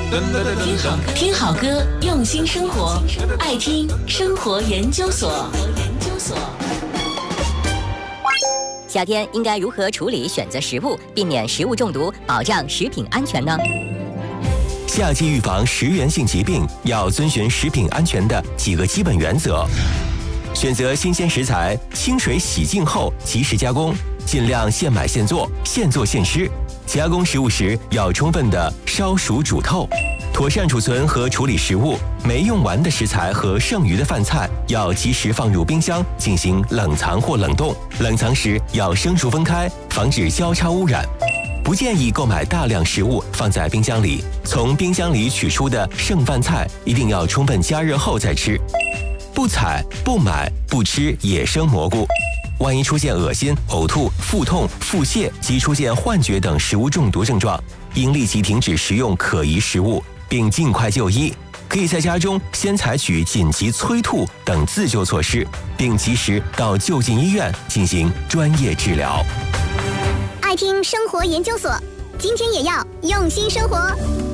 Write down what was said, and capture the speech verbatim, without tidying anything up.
听好听好歌，用心生活，爱听生活研究所。 夏天应该如何处理选择食物，避免食物中毒，保障食品安全呢？ 夏季预防食源性疾病要遵循食品安全的几个基本原则：选择新鲜食材，清水洗净后及时加工，尽量现买现做，现做现吃。加工食物时要充分的烧熟煮透，妥善储存和处理食物。没用完的食材和剩余的饭菜要及时放入冰箱进行冷藏或冷冻，冷藏时要生熟分开，防止交叉污染。不建议购买大量食物放在冰箱里，从冰箱里取出的剩饭菜一定要充分加热后再吃。不采、不买、不吃野生蘑菇。万一出现恶心、呕吐、腹痛、腹泻及出现幻觉等食物中毒症状，应立即停止食用可疑食物，并尽快就医。可以在家中先采取紧急催吐等自救措施，并及时到就近医院进行专业治疗。 爱听生活研究所，今天也要用心生活。